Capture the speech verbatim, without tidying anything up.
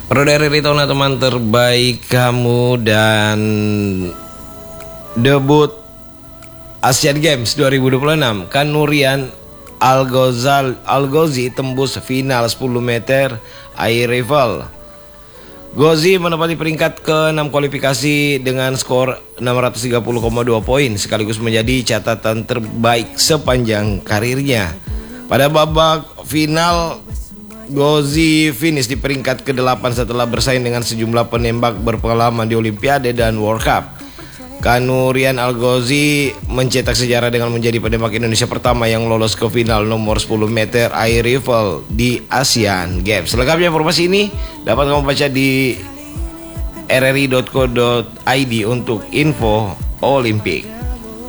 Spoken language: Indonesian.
Pro dari Ritona, teman terbaik kamu, dan debut Asian Games dua ribu dua puluh enam, Kanurian Algozal Algozi tembus final sepuluh meter air rifle. Gozi menempati peringkat ke enam kualifikasi dengan skor enam ratus tiga puluh koma dua poin, sekaligus menjadi catatan terbaik sepanjang karirnya. Pada babak final, Gozi finish di peringkat ke delapan setelah bersaing dengan sejumlah penembak berpengalaman di Olimpiade dan World Cup. Kanurian Algozi mencetak sejarah dengan menjadi penembak Indonesia pertama yang lolos ke final nomor sepuluh meter air rifle di Asian Games. Selengkapnya informasi ini dapat kamu baca di r r i dot co dot i d untuk info Olimpik.